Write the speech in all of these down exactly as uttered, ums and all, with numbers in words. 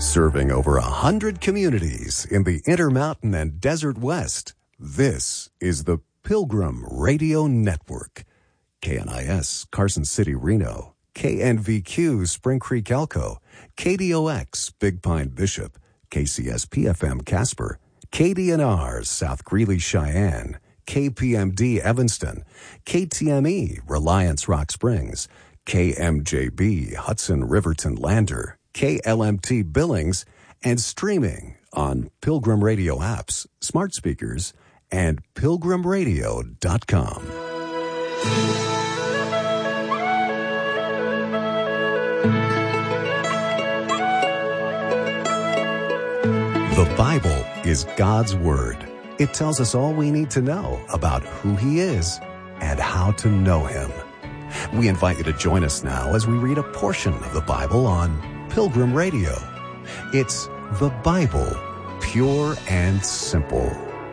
Serving over a hundred communities in the Intermountain and Desert West, this is the Pilgrim Radio Network. K N I S, Carson City, Reno. K N V Q, Spring Creek, Elko. K D O X, Big Pine, Bishop. K C S P F M, Casper. K D N R, South Greeley, Cheyenne. K P M D, Evanston. K T M E, Reliance, Rock Springs. K M J B, Hudson, Riverton, Lander. K L M T, Billings, and streaming on Pilgrim Radio apps, smart speakers, and pilgrim radio dot com. The Bible is God's Word. It tells us all we need to know about who He is and how to know Him. We invite you to join us now as we read a portion of the Bible on Pilgrim Radio. It's the Bible, pure and simple.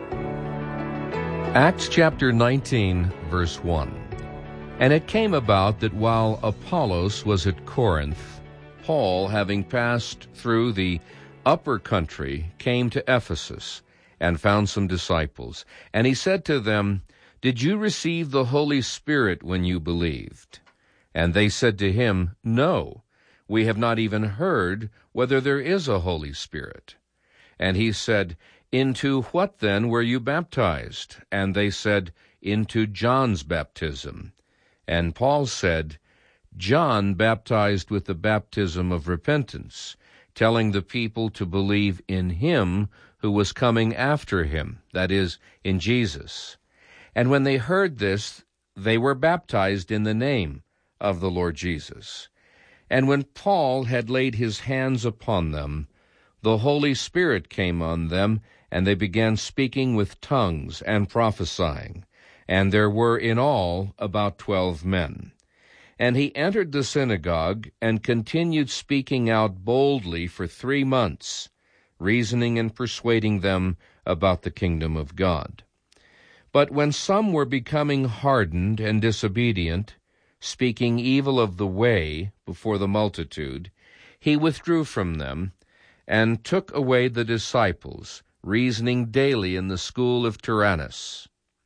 Acts chapter nineteen, verse one. And it came about that while Apollos was at Corinth, Paul, having passed through the upper country, came to Ephesus and found some disciples. And he said to them, Did you receive the Holy Spirit when you believed? And they said to him, No, we have not even heard whether there is a Holy Spirit. And he said, Into what then were you baptized? And they said, Into John's baptism. And Paul said, John baptized with the baptism of repentance, telling the people to believe in him who was coming after him, that is, in Jesus. And when they heard this, they were baptized in the name of the Lord Jesus. And when Paul had laid his hands upon them, the Holy Spirit came on them, and they began speaking with tongues and prophesying. And there were in all about twelve men. And he entered the synagogue and continued speaking out boldly for three months, reasoning and persuading them about the kingdom of God. But when some were becoming hardened and disobedient, speaking evil of the way before the multitude, he withdrew from them and took away the disciples, reasoning daily in the school of Tyrannus.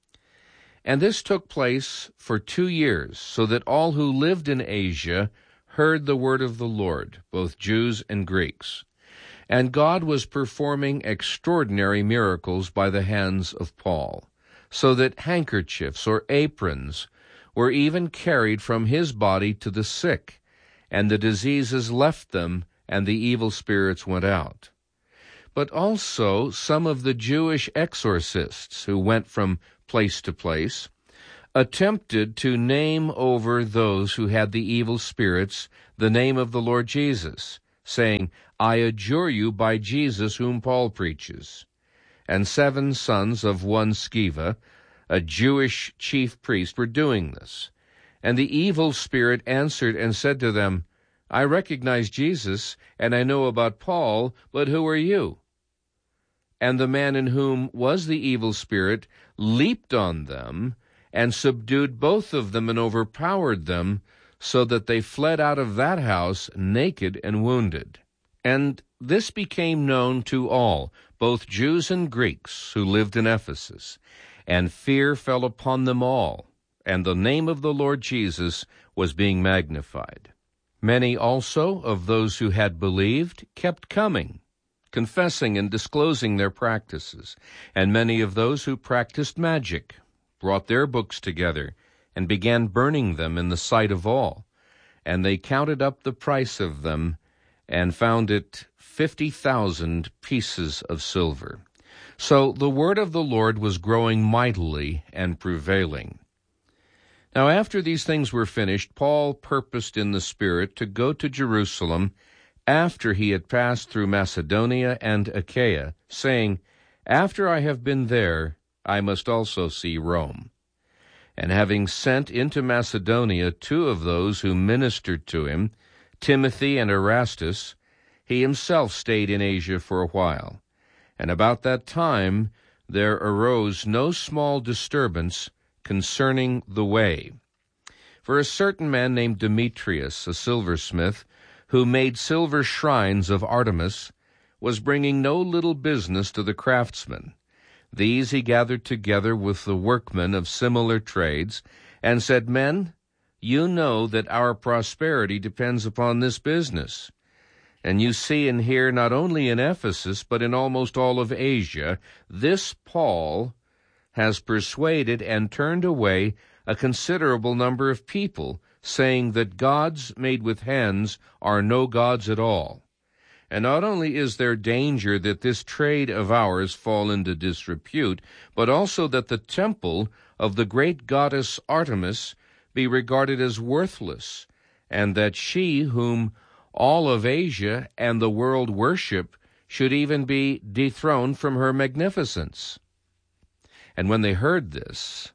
And this took place for two years, so that all who lived in Asia heard the word of the Lord, both Jews and Greeks. And God was performing extraordinary miracles by the hands of Paul, so that handkerchiefs or aprons were even carried from his body to the sick, and the diseases left them, and the evil spirits went out. But also some of the Jewish exorcists who went from place to place attempted to name over those who had the evil spirits the name of the Lord Jesus, saying, I adjure you by Jesus whom Paul preaches. And seven sons of one Sceva, a Jewish chief priest, were doing this. And the evil spirit answered and said to them, I recognize Jesus, and I know about Paul, but who are you? And the man in whom was the evil spirit leaped on them, and subdued both of them, and overpowered them, so that they fled out of that house naked and wounded. And this became known to all, both Jews and Greeks, who lived in Ephesus. And fear fell upon them all, and the name of the Lord Jesus was being magnified. Many also of those who had believed kept coming, confessing and disclosing their practices. And many of those who practiced magic brought their books together and began burning them in the sight of all. And they counted up the price of them and found it fifty thousand pieces of silver. So the word of the Lord was growing mightily and prevailing. Now after these things were finished, Paul purposed in the Spirit to go to Jerusalem after he had passed through Macedonia and Achaia, saying, After I have been there, I must also see Rome. And having sent into Macedonia two of those who ministered to him, Timothy and Erastus, he himself stayed in Asia for a while. And about that time there arose no small disturbance concerning the way. For a certain man named Demetrius, a silversmith, who made silver shrines of Artemis, was bringing no little business to the craftsmen. These he gathered together with the workmen of similar trades, and said, Men, you know that our prosperity depends upon this business. And you see and hear not only in Ephesus, but in almost all of Asia, this Paul has persuaded and turned away a considerable number of people, saying that gods made with hands are no gods at all. And not only is there danger that this trade of ours fall into disrepute, but also that the temple of the great goddess Artemis be regarded as worthless, and that she whom all of Asia and the world worship should even be dethroned from her magnificence. And when they heard this,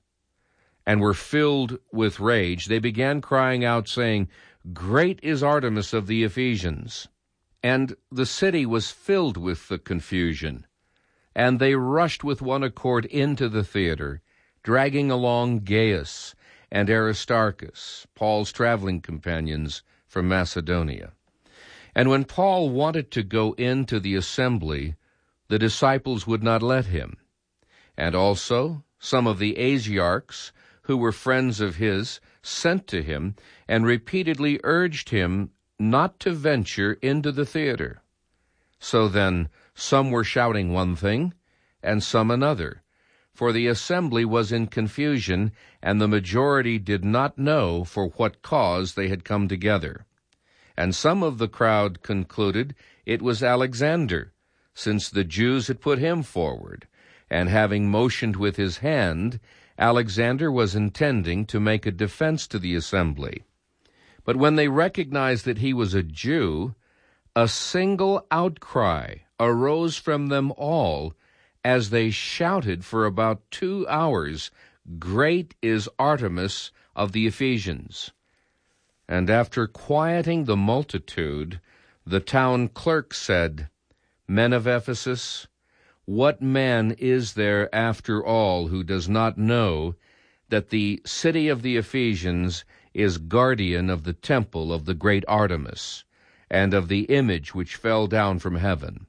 and were filled with rage, they began crying out, saying, Great is Artemis of the Ephesians. And the city was filled with the confusion, and they rushed with one accord into the theater, dragging along Gaius and Aristarchus, Paul's traveling companions from Macedonia. And when Paul wanted to go into the assembly, the disciples would not let him. And also some of the Asiarchs, who were friends of his, sent to him and repeatedly urged him not to venture into the theater. So then some were shouting one thing, and some another, for the assembly was in confusion, and the majority did not know for what cause they had come together. And some of the crowd concluded it was Alexander, since the Jews had put him forward, and having motioned with his hand, Alexander was intending to make a defense to the assembly. But when they recognized that he was a Jew, a single outcry arose from them all as they shouted for about two hours, Great is Artemis of the Ephesians. And after quieting the multitude, the town clerk said, Men of Ephesus, what man is there after all who does not know that the city of the Ephesians is guardian of the temple of the great Artemis, and of the image which fell down from heaven?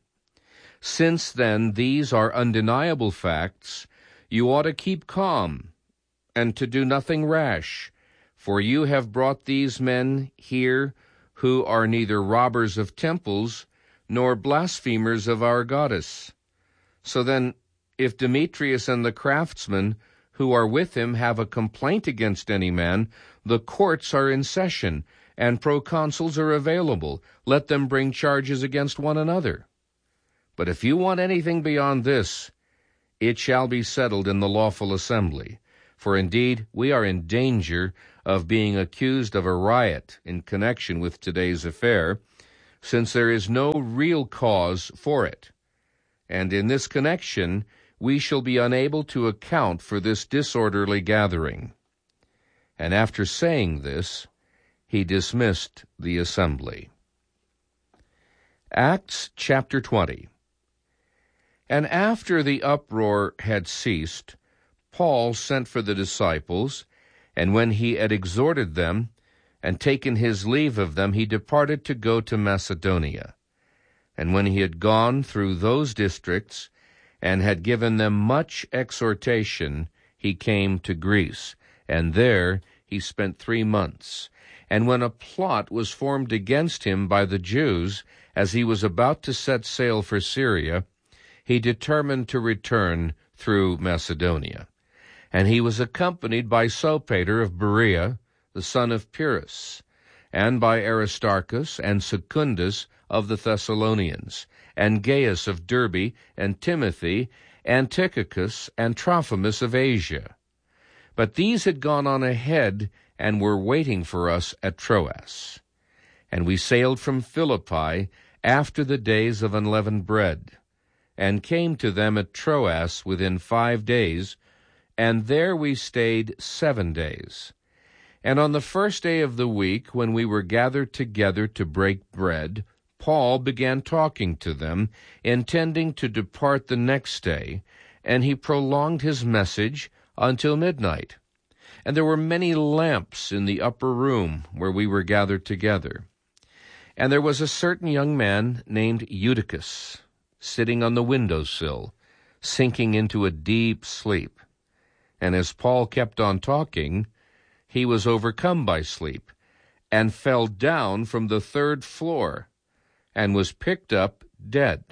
Since then these are undeniable facts, you ought to keep calm, and to do nothing rash, for you have brought these men here who are neither robbers of temples, nor blasphemers of our goddess. So then, if Demetrius and the craftsmen who are with him have a complaint against any man, the courts are in session, and proconsuls are available. Let them bring charges against one another. But if you want anything beyond this, it shall be settled in the lawful assembly. For indeed, we are in danger of being accused of a riot in connection with today's affair, since there is no real cause for it. And in this connection, we shall be unable to account for this disorderly gathering. And after saying this, he dismissed the assembly. Acts chapter twenty. And after the uproar had ceased, Paul sent for the disciples, and when he had exhorted them and taken his leave of them, he departed to go to Macedonia. And when he had gone through those districts, and had given them much exhortation, he came to Greece, and there he spent three months. And when a plot was formed against him by the Jews, as he was about to set sail for Syria, he determined to return through Macedonia. And he was accompanied by Sopater of Berea, the son of Pyrrhus, and by Aristarchus and Secundus of the Thessalonians, and Gaius of Derbe, and Timothy, and Tychicus, and Trophimus of Asia. But these had gone on ahead, and were waiting for us at Troas. And we sailed from Philippi after the days of unleavened bread, and came to them at Troas within five days, and there we stayed seven days. And on the first day of the week, when we were gathered together to break bread, Paul began talking to them, intending to depart the next day, and he prolonged his message until midnight. And there were many lamps in the upper room where we were gathered together. And there was a certain young man named Eutychus, sitting on the window sill, sinking into a deep sleep. And as Paul kept on talking, he was overcome by sleep, and fell down from the third floor, and was picked up dead.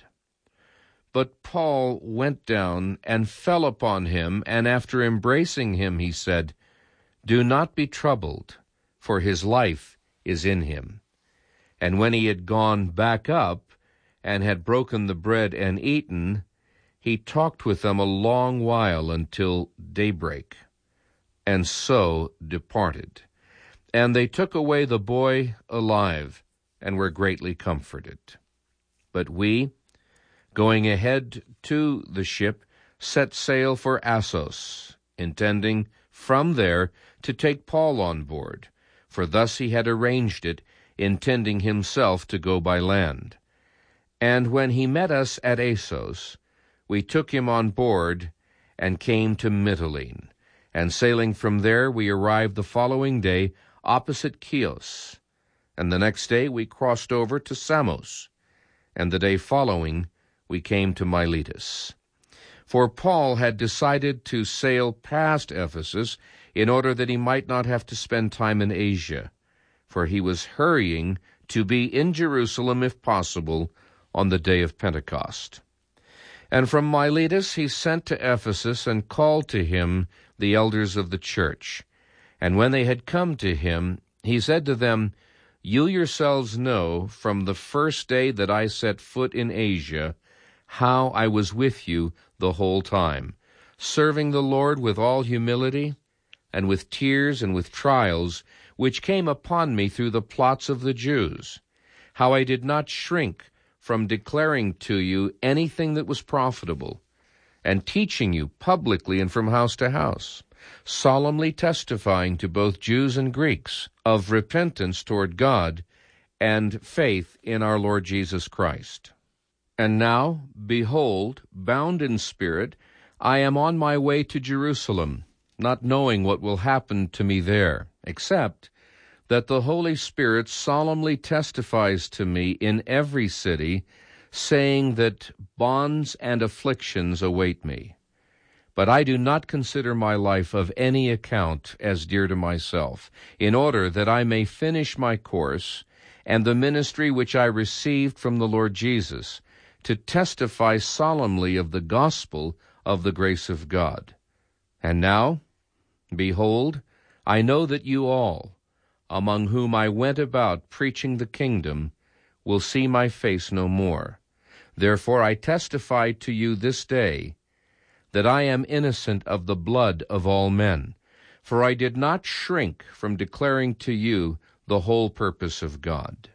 But Paul went down and fell upon him, and after embracing him he said, "Do not be troubled, for his life is in him." And when he had gone back up, and had broken the bread and eaten, he talked with them a long while until daybreak, and so departed. And they took away the boy alive, and were greatly comforted. But we, going ahead to the ship, set sail for Assos, intending from there to take Paul on board, for thus he had arranged it, intending himself to go by land. And when he met us at Assos, we took him on board and came to Mytilene. And sailing from there, we arrived the following day opposite Chios. And the next day we crossed over to Samos. And the day following we came to Miletus. For Paul had decided to sail past Ephesus in order that he might not have to spend time in Asia, for he was hurrying to be in Jerusalem, if possible, on the day of Pentecost. And from Miletus he sent to Ephesus and called to him the elders of the church. And when they had come to him, he said to them, "You yourselves know from the first day that I set foot in Asia how I was with you the whole time, serving the Lord with all humility, and with tears and with trials, which came upon me through the plots of the Jews, how I did not shrink from declaring to you anything that was profitable, and teaching you publicly and from house to house, solemnly testifying to both Jews and Greeks of repentance toward God and faith in our Lord Jesus Christ. And now, behold, bound in spirit, I am on my way to Jerusalem, not knowing what will happen to me there, except that the Holy Spirit solemnly testifies to me in every city, saying that bonds and afflictions await me. But I do not consider my life of any account as dear to myself, in order that I may finish my course and the ministry which I received from the Lord Jesus, to testify solemnly of the gospel of the grace of God. And now, behold, I know that you all, among whom I went about preaching the kingdom, will see my face no more. Therefore I testify to you this day that I am innocent of the blood of all men, for I did not shrink from declaring to you the whole purpose of God.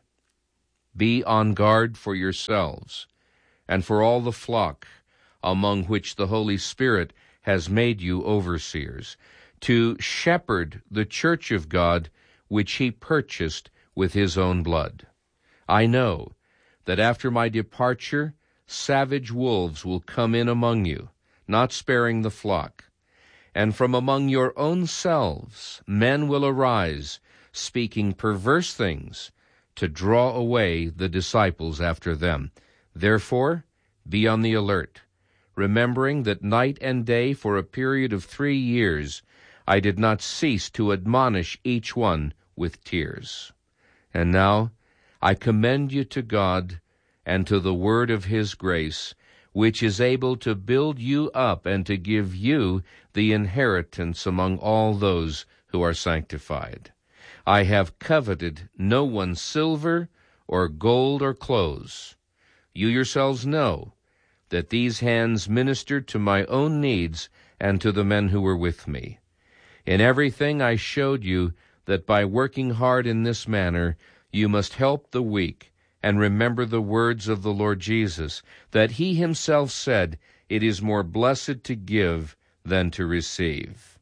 Be on guard for yourselves, and for all the flock, among which the Holy Spirit has made you overseers, to shepherd the church of God, which he purchased with his own blood. I know that after my departure savage wolves will come in among you, not sparing the flock. And from among your own selves men will arise, speaking perverse things, to draw away the disciples after them. Therefore, be on the alert, remembering that night and day for a period of three years I did not cease to admonish each one with tears. And now I commend you to God and to the word of his grace, which is able to build you up and to give you the inheritance among all those who are sanctified. I have coveted no one's silver or gold or clothes. You yourselves know that these hands ministered to my own needs and to the men who were with me. In everything I showed you that by working hard in this manner you must help the weak, and remember the words of the Lord Jesus, that he himself said, "It is more blessed to give than to receive."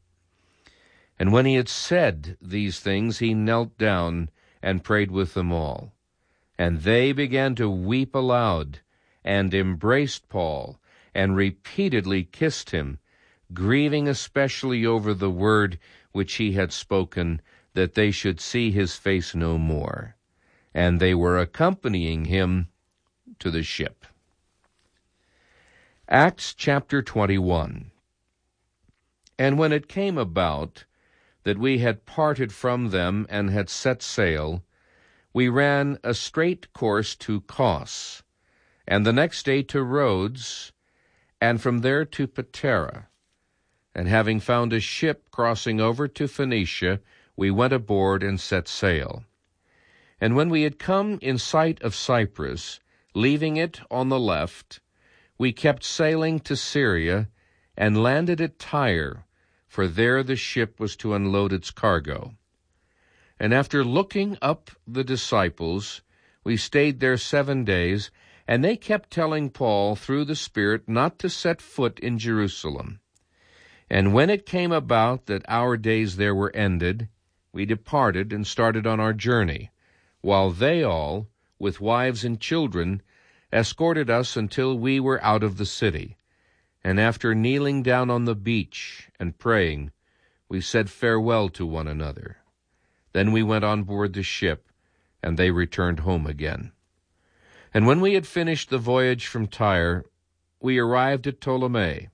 And when he had said these things, he knelt down and prayed with them all. And they began to weep aloud, and embraced Paul, and repeatedly kissed him, grieving especially over the word which he had spoken, that they should see his face no more. and they were accompanying him to the ship. Acts chapter twenty-one. And when it came about that we had parted from them and had set sail, we ran a straight course to Kos, and the next day to Rhodes, and from there to Patara. And having found a ship crossing over to Phoenicia, we went aboard and set sail. And when we had come in sight of Cyprus, leaving it on the left, we kept sailing to Syria, and landed at Tyre, for there the ship was to unload its cargo. And after looking up the disciples, we stayed there seven days, and they kept telling Paul through the Spirit not to set foot in Jerusalem. And when it came about that our days there were ended, we departed and started on our journey, while they all, with wives and children, escorted us until we were out of the city. And after kneeling down on the beach and praying, we said farewell to one another. Then we went on board the ship, and they returned home again. And when we had finished the voyage from Tyre, we arrived at Ptolemy.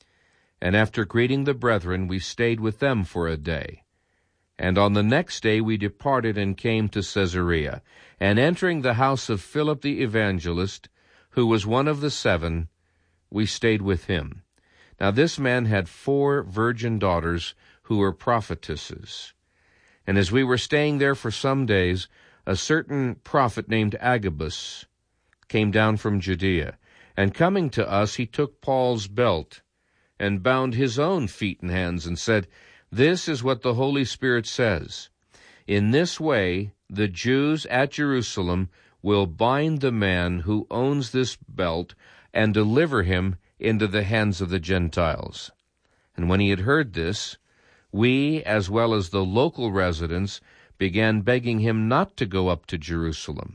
And after greeting the brethren, we stayed with them for a day. And on the next day we departed and came to Caesarea. And entering the house of Philip the evangelist, who was one of the seven, we stayed with him. Now this man had four virgin daughters who were prophetesses. And as we were staying there for some days, a certain prophet named Agabus came down from Judea. And coming to us, he took Paul's belt and bound his own feet and hands and said, "This is what the Holy Spirit says. In this way the Jews at Jerusalem will bind the man who owns this belt and deliver him into the hands of the Gentiles." And when he had heard this, we, as well as the local residents, began begging him not to go up to Jerusalem.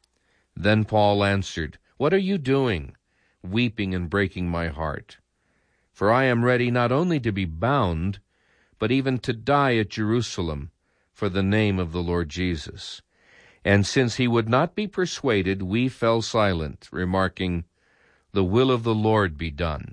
Then Paul answered, "What are you doing, weeping and breaking my heart? For I am ready not only to be bound, but even to die at Jerusalem for the name of the Lord Jesus." And since he would not be persuaded, we fell silent, remarking, "The will of the Lord be done."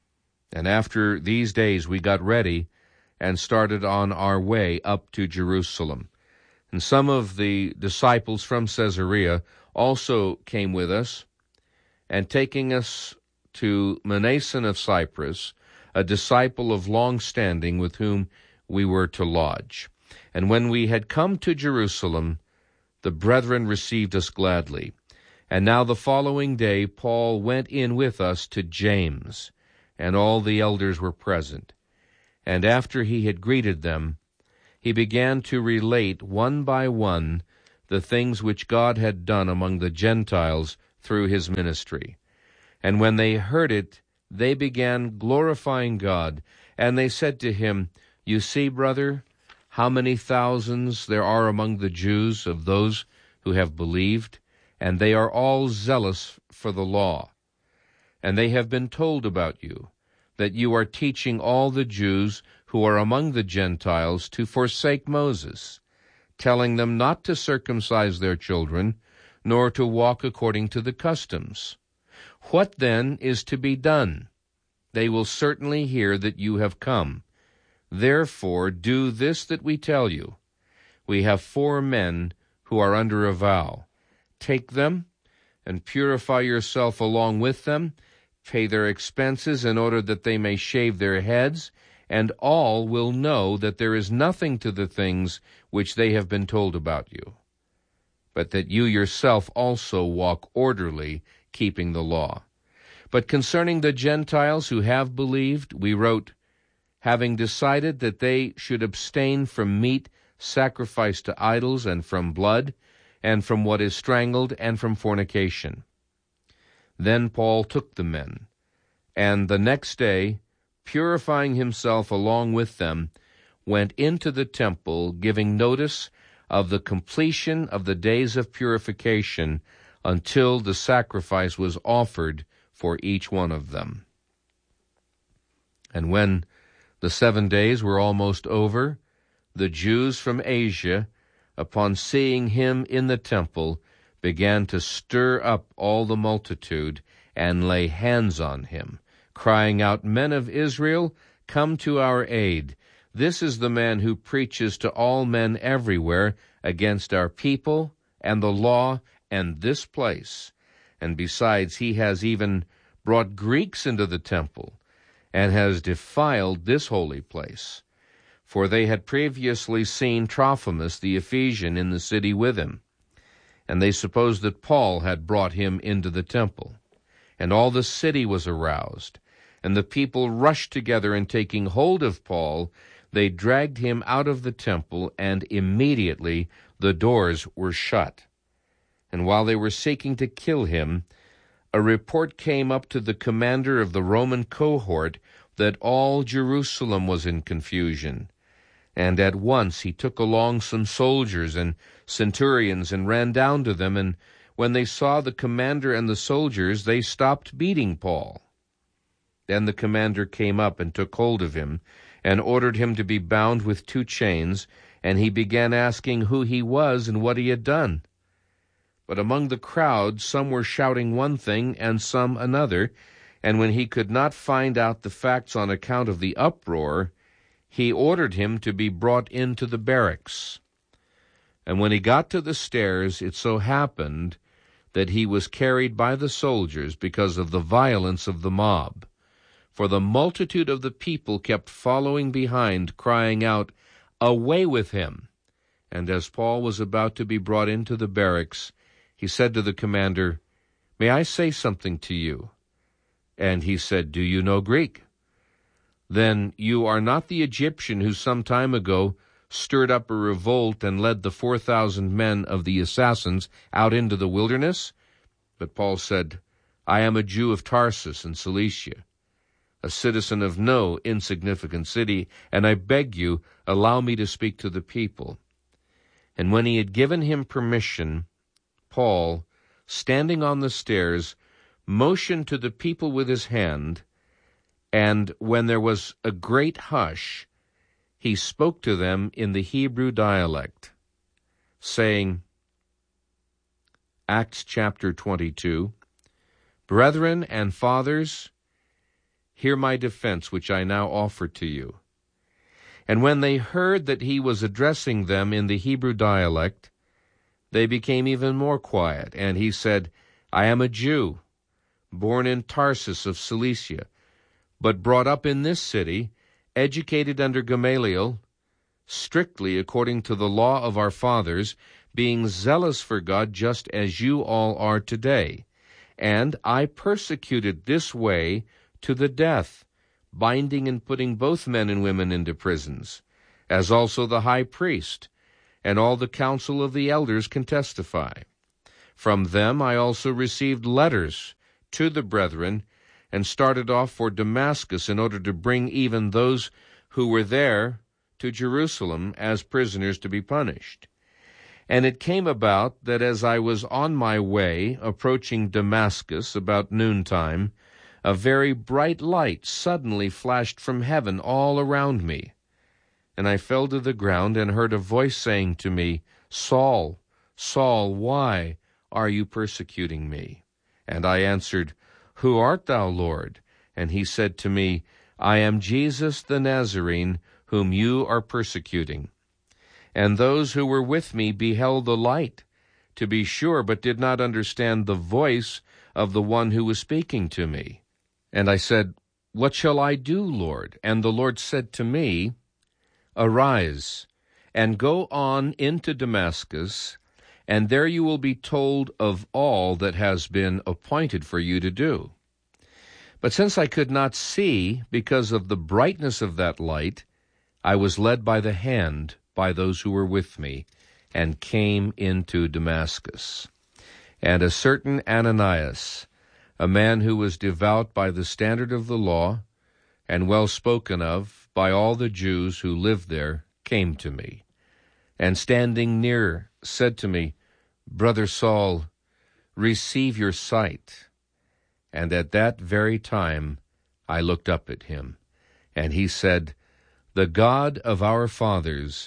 And after these days we got ready and started on our way up to Jerusalem. And some of the disciples from Caesarea also came with us, and taking us to Mnason of Cyprus, a disciple of long standing with whom we were to lodge. And when we had come to Jerusalem, the brethren received us gladly. And now the following day Paul went in with us to James, and all the elders were present. And after he had greeted them, he began to relate one by one the things which God had done among the Gentiles through his ministry. And when they heard it, they began glorifying God. And they said to him, "You see, brother, how many thousands there are among the Jews of those who have believed, and they are all zealous for the law. And they have been told about you, that you are teaching all the Jews who are among the Gentiles to forsake Moses, telling them not to circumcise their children, nor to walk according to the customs. What then is to be done? They will certainly hear that you have come. Therefore do this that we tell you. We have four men who are under a vow. Take them, and purify yourself along with them, pay their expenses in order that they may shave their heads, and all will know that there is nothing to the things which they have been told about you, but that you yourself also walk orderly, keeping the law. But concerning the Gentiles who have believed, we wrote, having decided that they should abstain from meat sacrificed to idols, and from blood, and from what is strangled, and from fornication. Then Paul took the men, and the next day, purifying himself along with them, went into the temple, giving notice of the completion of the days of purification until the sacrifice was offered for each one of them. And when the seven days were almost over, the Jews from Asia, upon seeing him in the temple, began to stir up all the multitude and lay hands on him, crying out, "Men of Israel, come to our aid. This is the man who preaches to all men everywhere against our people and the law and this place. And besides, he has even brought Greeks into the temple and has defiled this holy place." For they had previously seen Trophimus the Ephesian in the city with him, and they supposed that Paul had brought him into the temple. And all the city was aroused, and the people rushed together, and taking hold of Paul, they dragged him out of the temple, and immediately the doors were shut. And while they were seeking to kill him, a report came up to the commander of the Roman cohort that all Jerusalem was in confusion. And at once he took along some soldiers and centurions and ran down to them, and when they saw the commander and the soldiers, they stopped beating Paul. Then the commander came up and took hold of him, and ordered him to be bound with two chains, and he began asking who he was and what he had done. But among the crowd some were shouting one thing and some another, and when he could not find out the facts on account of the uproar, he ordered him to be brought into the barracks. And when he got to the stairs, it so happened that he was carried by the soldiers because of the violence of the mob. For the multitude of the people kept following behind, crying out, "Away with him!" And as Paul was about to be brought into the barracks, he said to the commander, "May I say something to you?" And he said, "Do you know Greek? Then you are not the Egyptian who some time ago stirred up a revolt and led the four thousand men of the assassins out into the wilderness?" But Paul said, "I am a Jew of Tarsus in Cilicia, a citizen of no insignificant city, and I beg you, allow me to speak to the people." And when he had given him permission, Paul, standing on the stairs, motioned to the people with his hand, and when there was a great hush, he spoke to them in the Hebrew dialect, saying, Acts chapter twenty-two, "Brethren and fathers, hear my defense which I now offer to you." And when they heard that he was addressing them in the Hebrew dialect, they became even more quiet, and he said, "I am a Jew, born in Tarsus of Cilicia, but brought up in this city, educated under Gamaliel, strictly according to the law of our fathers, being zealous for God just as you all are today. And I persecuted this way to the death, binding and putting both men and women into prisons, as also the high priest, and all the council of the elders can testify. From them I also received letters to the brethren, and started off for Damascus in order to bring even those who were there to Jerusalem as prisoners to be punished. And it came about that as I was on my way, approaching Damascus about noontime, a very bright light suddenly flashed from heaven all around me. And I fell to the ground and heard a voice saying to me, "Saul, Saul, why are you persecuting me?" And I answered, "Who art thou, Lord?" And he said to me, "I am Jesus the Nazarene, whom you are persecuting." And those who were with me beheld the light, to be sure, but did not understand the voice of the one who was speaking to me. And I said, "What shall I do, Lord?" And the Lord said to me, "Arise, and go on into Damascus, and there you will be told of all that has been appointed for you to do." But since I could not see because of the brightness of that light, I was led by the hand by those who were with me, and came into Damascus. And a certain Ananias, a man who was devout by the standard of the law, and well spoken of by all the Jews who lived there, came to me, and standing near said to me, "Brother Saul, receive your sight." And at that very time I looked up at him, and he said, "The God of our fathers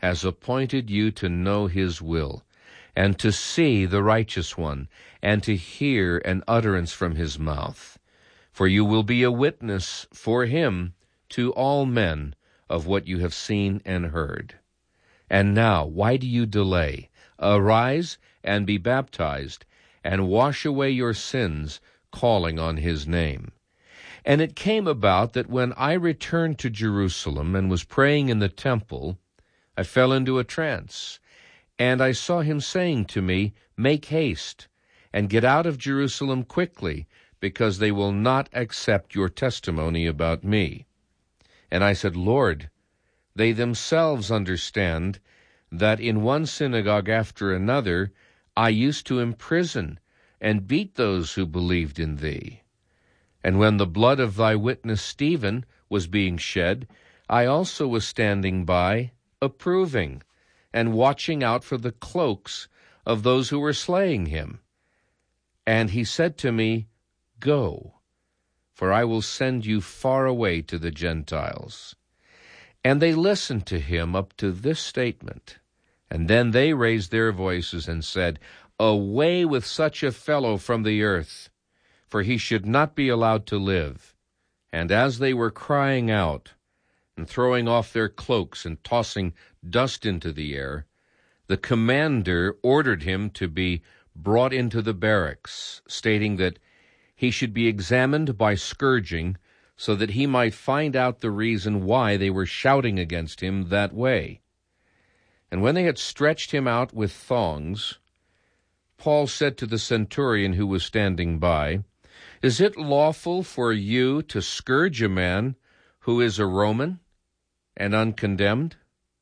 has appointed you to know his will, and to see the righteous one, and to hear an utterance from his mouth. For you will be a witness for him to all men of what you have seen and heard. And now, why do you delay? Arise and be baptized, and wash away your sins, calling on his name. And it came about that when I returned to Jerusalem and was praying in the temple, I fell into a trance, and I saw him saying to me, Make haste, and get out of Jerusalem quickly, because they will not accept your testimony about me. And I said, Lord, they themselves understand that in one synagogue after another I used to imprison and beat those who believed in thee. And when the blood of thy witness Stephen was being shed, I also was standing by, approving, and watching out for the cloaks of those who were slaying him. And he said to me, Go, for I will send you far away to the Gentiles. And they listened to him up to this statement. And then they raised their voices and said, Away with such a fellow from the earth, for he should not be allowed to live. And as they were crying out, and throwing off their cloaks and tossing dust into the air, the commander ordered him to be brought into the barracks, stating that he should be examined by scourging, so that he might find out the reason why they were shouting against him that way. And when they had stretched him out with thongs, Paul said to the centurion who was standing by, Is it lawful for you to scourge a man who is a Roman and uncondemned?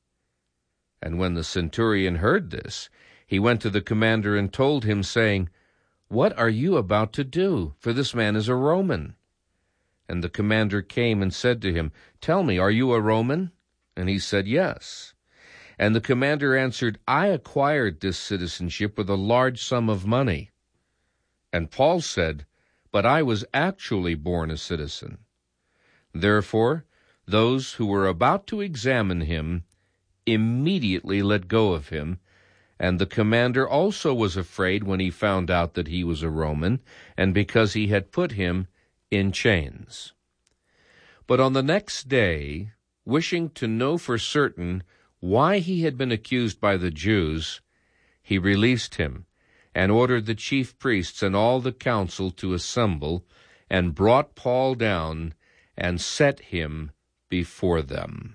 And when the centurion heard this, he went to the commander and told him, saying, What are you about to do? For this man is a Roman. And the commander came and said to him, Tell me, are you a Roman? And he said, Yes. And the commander answered, I acquired this citizenship with a large sum of money. And Paul said, But I was actually born a citizen. Therefore, those who were about to examine him immediately let go of him, and the commander also was afraid when he found out that he was a Roman, and because he had put him in chains. But on the next day, wishing to know for certain why he had been accused by the Jews, he released him, and ordered the chief priests and all the council to assemble, and brought Paul down, and set him before them.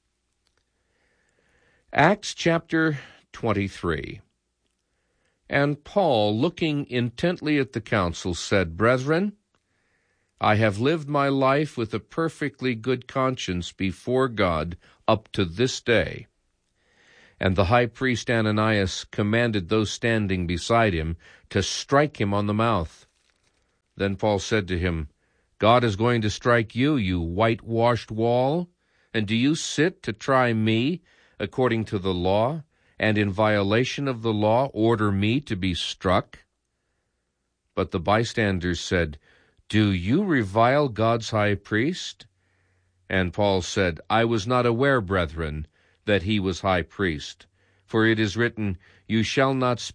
Acts chapter twenty-three. And Paul, looking intently at the council, said, Brethren, I have lived my life with a perfectly good conscience before God up to this day. And the high priest Ananias commanded those standing beside him to strike him on the mouth. Then Paul said to him, God is going to strike you, you whitewashed wall? And do you sit to try me according to the law, and in violation of the law order me to be struck? But the bystanders said, Do you revile God's high priest? And Paul said, I was not aware, brethren, that he was high priest. For it is written, You shall not speak